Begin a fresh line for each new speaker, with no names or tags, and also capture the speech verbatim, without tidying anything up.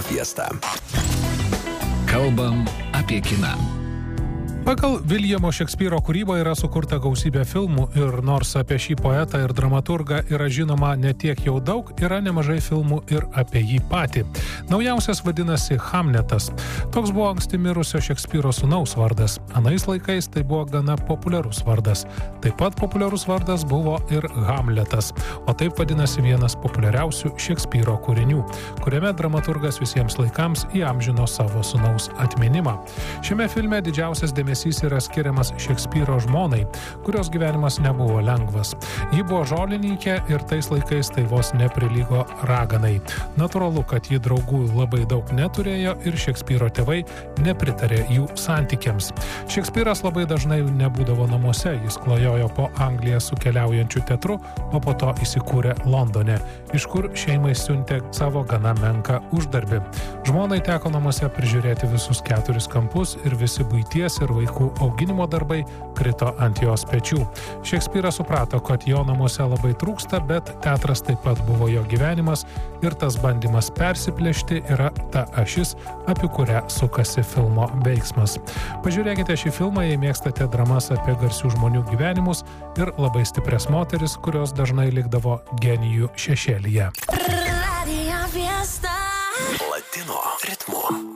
Fiesta.
Kalbam apie kiną.
Pagal Viljamo Šekspyro kūrybą yra sukurta gausybė filmų ir nors apie šį poetą ir dramaturgą yra žinoma ne tiek jau daug, yra nemažai filmų ir apie jį patį. Naujausias vadinasi Hamletas. Toks buvo anksti mirusio Šekspyro sūnaus vardas. Anais laikais tai buvo gana populiarus vardas. Taip pat populiarus vardas buvo ir Hamletas, o taip vadinasi vienas populiariausių Šekspyro kūrinių, kuriame dramaturgas visiems laikams įamžino savo sūnaus atminimą. Šiame filme didžiausias dėmesys yra skiriamas Šekspyro žmonai, kurios gyvenimas nebuvo lengvas. Ji buvo žolininkė ir tais laikais tai vos neprilygo raganai. Natūralu, kad ji draugų labai daug neturėjo ir Šekspyro tėvai nepritarė jų santykiams. Šekspyras labai dažnai nebūdavo namuose, jis klajojo po Angliją su keliaujančiu teatru, o po to įsikūrė Londone, iš kur šeimai siuntė savo gana menką uždarbį. Žmonai teko namuose prižiūrėti visus keturis kampus ir visi buities ir vaikų auginimo darbai krito ant jos pečių. Šekspyras suprato, kad jo namuose labai trūksta, bet teatras taip pat buvo jo gyvenimas ir tas bandymas persiplėšti yra ta ašis, apie kurią sukasi filmo veiksmas. Pažiūrėkite šį filmą, jei mėgstate dramas apie garsių žmonių gyvenimus ir labai stiprias moteris, kurios dažnai likdavo genijų šešėlyje.
Latino ritmu.